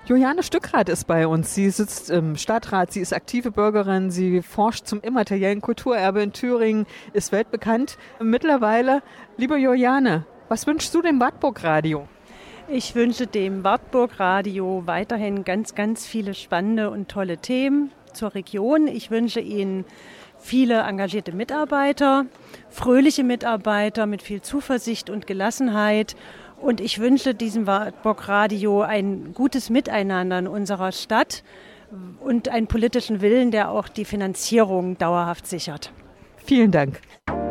Juliane Stückrath ist bei uns. Sie sitzt im Stadtrat, sie ist aktive Bürgerin, sie forscht zum immateriellen Kulturerbe in Thüringen, ist weltbekannt mittlerweile. Liebe Juliane, was wünschst du dem Wartburg Radio? Ich wünsche dem Wartburg Radio weiterhin ganz, ganz viele spannende und tolle Themen zur Region. Ich wünsche Ihnen viele engagierte Mitarbeiter, fröhliche Mitarbeiter mit viel Zuversicht und Gelassenheit. Und ich wünsche diesem Wartburg Radio ein gutes Miteinander in unserer Stadt und einen politischen Willen, der auch die Finanzierung dauerhaft sichert. Vielen Dank.